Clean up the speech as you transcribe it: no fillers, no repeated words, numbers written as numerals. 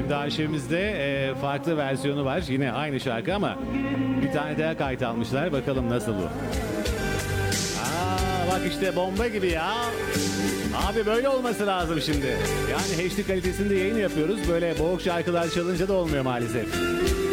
Şimdi arşivimizde farklı versiyonu var. Yine aynı şarkı ama bir tane daha kayıt almışlar. Bakalım nasıl bu. Aa, bak işte bomba gibi ya. Abi böyle olması lazım şimdi. Yani HD kalitesinde yayın yapıyoruz. Böyle boğuk şarkılar çalınca da olmuyor maalesef.